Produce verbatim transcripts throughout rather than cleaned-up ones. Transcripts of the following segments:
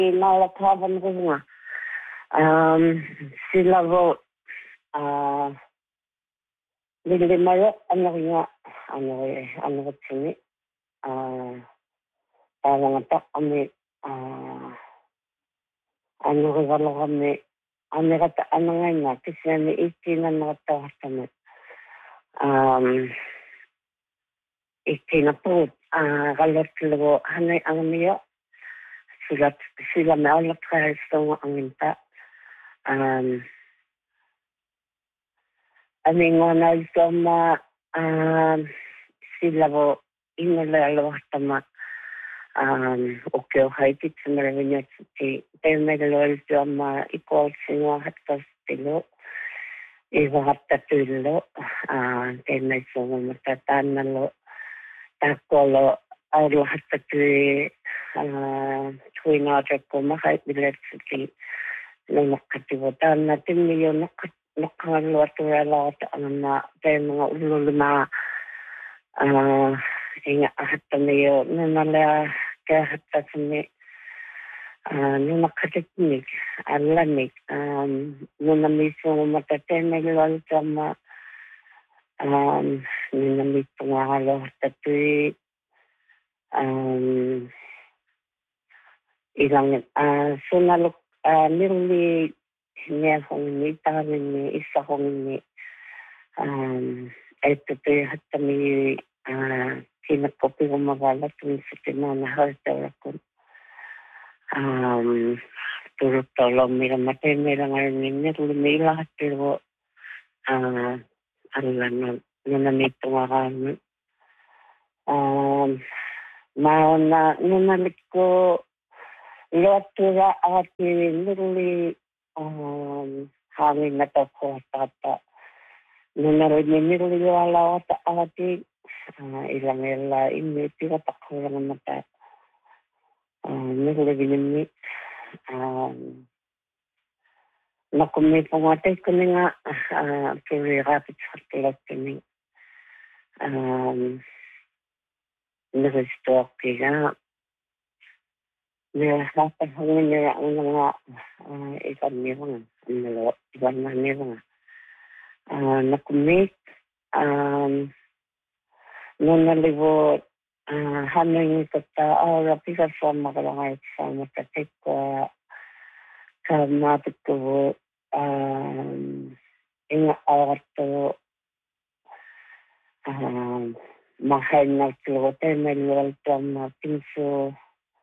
Nalakavan ko nga. Um, sila vo, ah, nilimayo, ano nga, ano eh, ano ko sini, ah, parang nga ta, kami, ah, ano ko wala kami, ano kata, ano nga nga, kasi ni ikinan na katawa kami. Um, ikina po, ah, kalat ko, hanay ang niyo, sila, sila may alat kaya sa ang inta. Um, Ani nga na ito ma, um, sila ko, inalalawa tama, um, okay, okay, kitsa maraming niya si, pero may lalo ito ma, ikaw sinwa hatas tilo, iwa hatas tilo, ah, kaya may sunga matatan na lo, tako lo, ay lo hatas tilo, ah, tuwi na ito ko, makait bilet si, nung nakatibutan natin niyo nakat, nakaluwa tuwala at ang na tayo mga ulo na uh, inga ahata niyo nunala kaya hata sini uh, nung nakatikinig alamig um, nung namisong matatay na ilan sama um, nung namisong nga halo hata tuwi um, ilang uh, sunalok uh, niruli niya kong ini, tangan ini, isa kong ini, um, ito to yung hata may uh, kinakopi ko magalat kung sa tinanahal ko. Um, turut tolong mira matay mira ngayon niya, may lahat pero uh, ano lang, nanamito nga kami. Um, mauna, nunalit ko, lot tura at literally um, hangin na to ko tata. Nung narinig nila wala at ati, uh, ilang ila ini, tira tako lang mata. Uh, nilagin ni, um, nakumit po nga tayo ko nga, uh, pero rapid sa kilat kami. Um, nag-stalk kaya, nahirapan ko niya ang mga uh, ikan niya nga, ang iban na niya nga. Uh, nakumit, um, nung nalibot, uh, haming ko ta, oh, rapi ka sa makalangay sa matatik ko, kamapit ko, um, inga awat to, um, mahal na kilo, tayo may luwal to, mga pinso,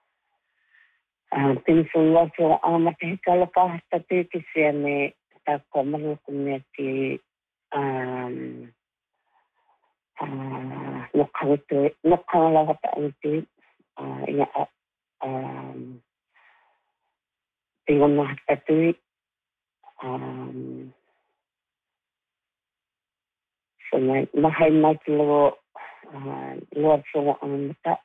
Uh, pinsulwa so ang matihikala ka hasta titi siya ni tako malukum niya ti um, uh, nukawito nukawala ka ang ti uh, ina um, tingon na hasta ti um, so may mahay na kilo uh, luwag so ang mata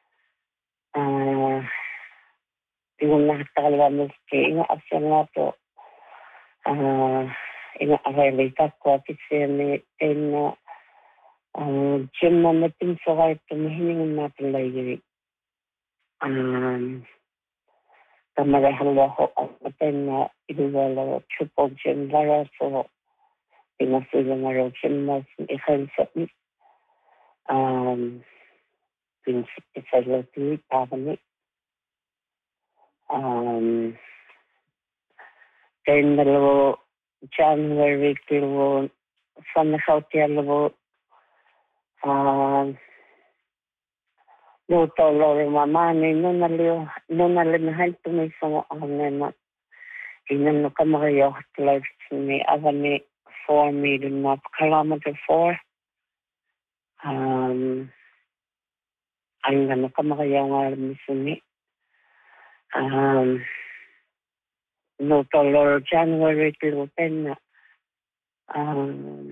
uh, yung nakatalawa mo si inga asya nga po uh, inga awailita ko kasi ni na uh, dyan na natin sa kahit tumihining natin layo um, kamarahala ko ang natin na iluwala triple dyan lara so pinasila nga raw dyan mas ikalsat ni um, pinsip sa lati parang um, then nalo January kilo sa nakauti alo um no tolo mama ni no nalo no nalo mahal to may sa ang na inan no kamarayo life ni avani four million na kilometer four um ang na kamarayo nga misuni um no tolo January kilo ten na um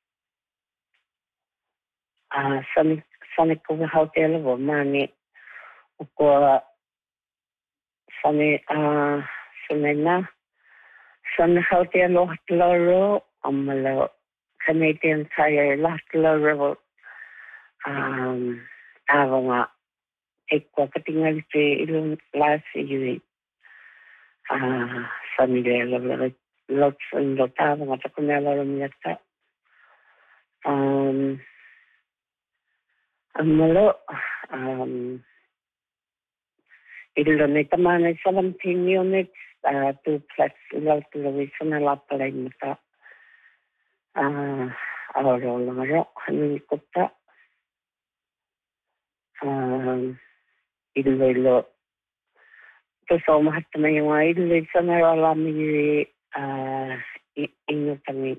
ah sani sani ko hotel wo mani ko sani ah sani na sani hotel lo loro amalo Canadian Tire last loro um awa nga ikwa katingal si ilong last yun Ah, familia lo lots and lotava ngata kunela rumiyata. Um, amalo, um, ilo ni tamana seventeen units, uh, two plus ilo tulowiso na lapalay mata. Ah, awaro langaro, hanin kuta. Um, ilo ilo. So mahatma yung ilo sa naralami ah inyo kami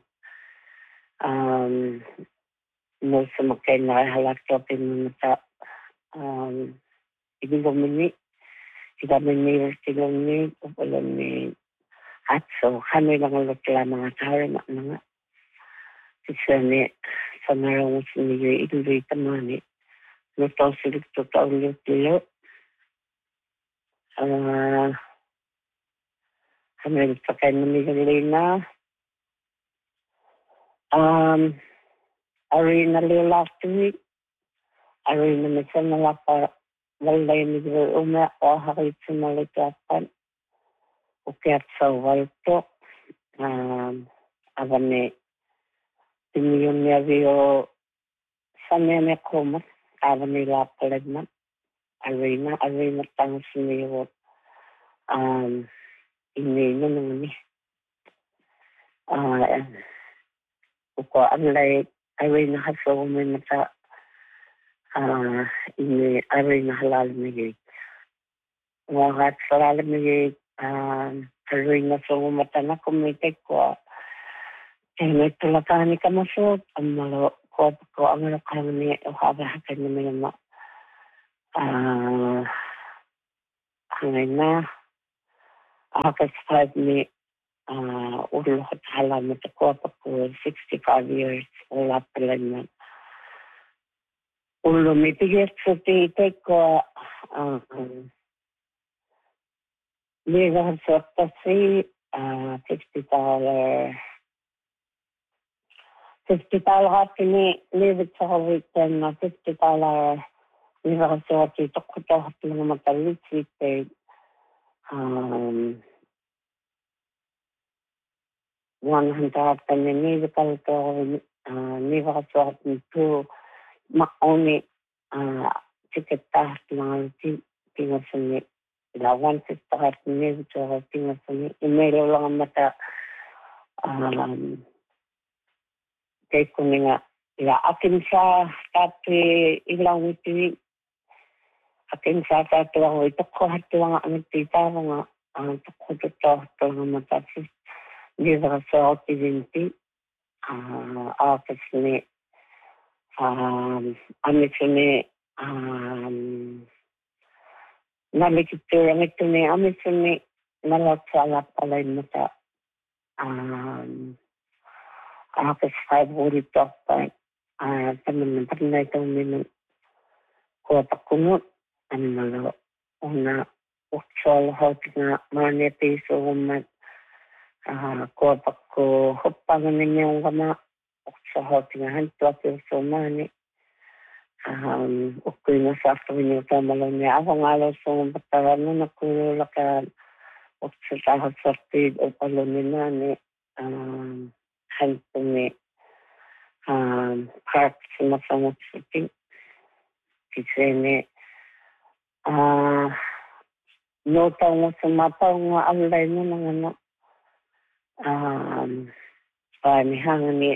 um mo sa magkay na halakopin mo sa um ilo mini ilo mini ilo mini ilo mini at so kami lang ulit lang mga tao na mga isa ni sa narang siniyo ilo ito mani luto sila totoo ulit ilo ah kami ito kay namigalina um arena last week arena misal na lapa walay nigro uma o hakit sumalitapan ukiat sa walto um avane tiniyon niya vio sanene koma avane lapalagman arena arena tang siniyo um ini nung ni ah uko anlay arena haso umenta ah ini arena halal ni wagat halal ni um arena so umata na kumite ko kaya tulakani ka masot ang malo ko ko ang ano kami o haba hakan na may ma ah hangay na akas five ni ah ulo ko hala mo ko ko sixty-five years wala pala na ulo mi tiget sa tite ko um liga sa kasi ah fifty dollars fifty dollars kini live sa weekend na fifty dollars liga sa tite ko to ng matalit site um one hundred and live ka to liga sa tite maoni ah ticket ta ng tinga sa ni lawan sa tahat ni to tinga sa ni email lang mata um kay kuninga ya akin sa tati ilang witi akin sa tati lang ito ko hatu nga ang tita nga ang ko to to nga mata si di sa sa activity ah office ni um amit ni um nalikitura nito ni amit ni nalatsala pala mata um office five uri top pa ah taman na ito ni ko pakunot ano malo una uksol hot na mane piso umat ah ko pakko hoppangan ninyong kama uksol hot na hanto piso mane um ukoy na sa niyo tamalo niya ako ngalo so bataran na nakulula ka uksol sa hosted o palo ni nani um hanto ni um park sa masamot city kisene ah no tawag sa mataw nga alay mo ng ano um panihang ni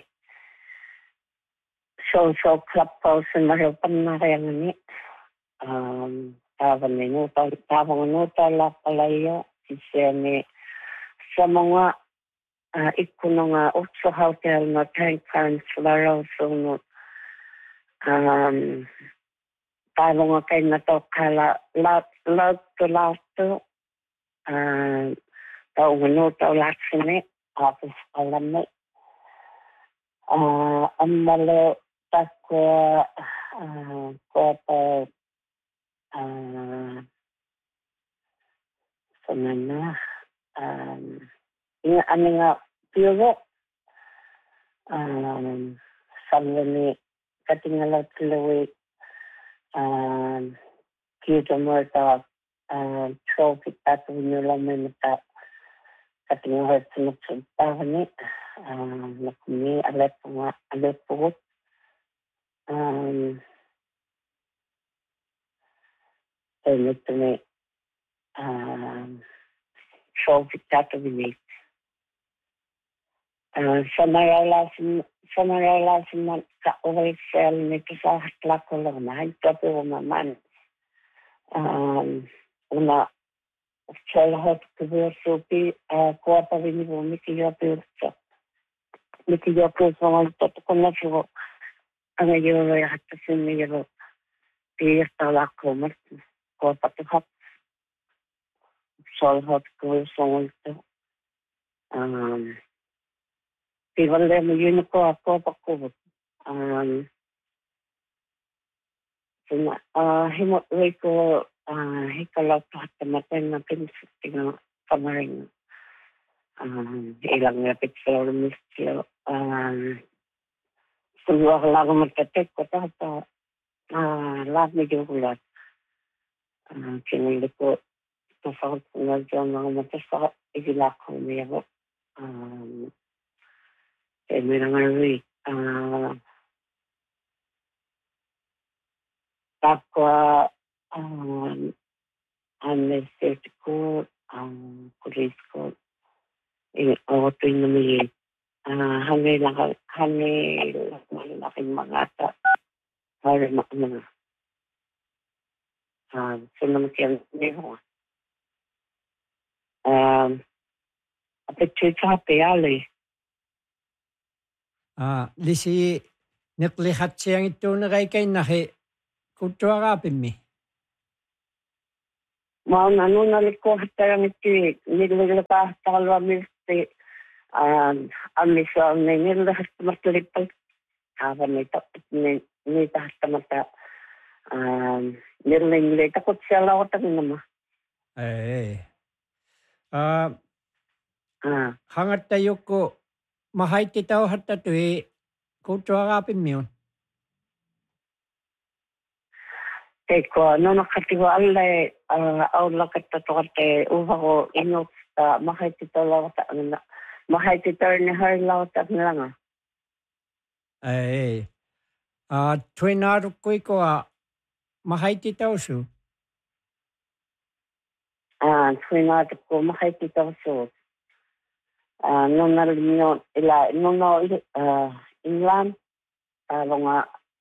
so so club house na rin na rin ni um tawag ni no tawag tawag no tawag palayo kisene sa mga uh, ikuno nga utso hotel na tank fans laraw so no um tawag nga kayo na to kala lot lot to lot to uh, tawag no to lot sini office alam mo uh, ang malo takwa uh, ko pa uh, sanana um, yung ano nga puro um, sabi ni katingala tuloy um, kita mo ito uh, trophy tato nyo lang may mata katinguhatsunut sultavani nakumi alepunga alepurut Elitme solvitatovini samaralasin samaralasin ka oversell nitusahatlakolorna haitapiruma una Chalhat Kubersupi, Kuapavini, Mikiyapu, Mikiyapu, Tokonafu, and a year I had to send me about the Stalakomat, Kuapatuhap, Chalhat Kuberson, um, people them Unico, Kuapaku, um, uh, him Rico. Uh, hikalat at matay na pinsiting kamaring um, ilang napit sa mistyo um, sumwa lang magtatek ko ta uh, lahat medyo kulat uh, kinili ko nasakot ko na dyan mga matasa igilak ko niya ko um, eh may nangarwi uh, takwa Um, unnecessary ko, ang police ko, eh, auto yung namili. Ah, hangay lang, hangay malaking mga ata, para mga, ah, so naman siya niyo. Um, apet siya sa payali. Ah, lisi, naklihat siyang ito na kay kay nahi, kutuarapin mi. Mau nanu naliko hatang iti nilila pa talwa misti um amisa nilila hastamatlipa hava nita nita hastamata um nilila nilita ko siya lawatan nama Eh ah ah hangat tayo ko mahay titaw hatta tuwi kutuarapin mi yun. Teko, no nakatiwa alay, aw lakata to kate uva ko inot ta mahay tito lawata na mahay tito ni har lawata na lang. Eh ah tuinar ko ko mahay titaw su. Ah, tuinar ko mahay tito su. Ah, no nalinyo ila no no ah inland alo nga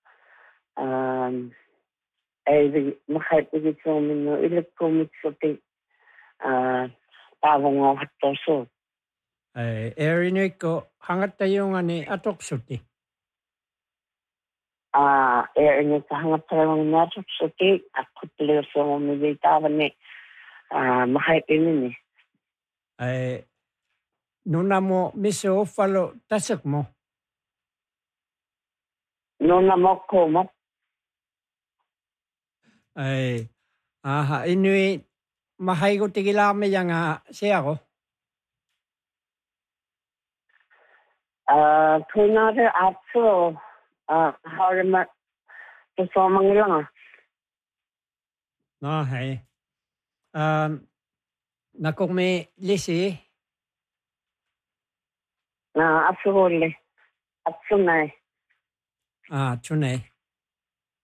um ay mahay tito minno ila ko mitsote ah tawong nga hatoso. Eh erinoi ko hangat tayo nga ni atok suti. Ah, er ni hangat tayo nga atok suti ako tuloy so militaban ni ah mahay ini. Eh nuna mo miso falo tasak mo. Nuna mo ko mo. Eh aha inui mahay ko tigilame yang siya ko. Ah, tunare atso ah harma to so mangilang. No hey. Um nakong may lisi. Na asole. Atsunay. Ah tunay.